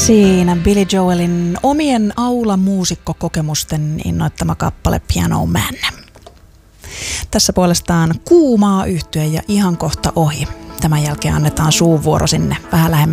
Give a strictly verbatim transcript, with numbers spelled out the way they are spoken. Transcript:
Siinä Billy Joelin omien aulamuusikkokokemusten innoittama kappale Piano Man. Tässä puolestaan Kuumaa yhtye ja Ihan kohta ohi. Tämän jälkeen annetaan suuvuoro sinne vähän lähemmäs